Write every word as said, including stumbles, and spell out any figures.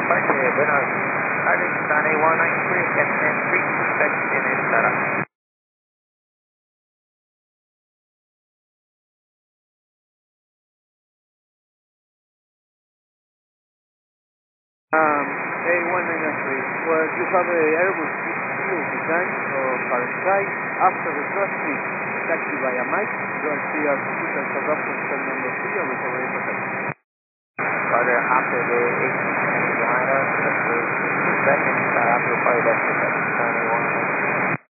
Apache, buenas tardes, Sun A one nine three, Captain three, suspension and setup. Um, A one nine three, well, you have a Airbus fuel design or for flight after the first trip, taxi by a mic, you are clear to put a adoption cell number three or recovery protection. Roger, after the eighteen minutes behind us, let's go suspension and setup, you'll probably best protect.